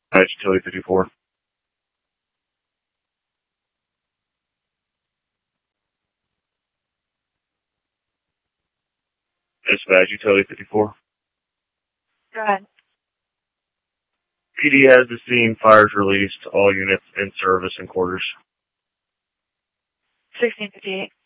Utility 54. Dispatch Utility 54. Go ahead. PD has the scene. Fires released. All units in service and quarters. 1658.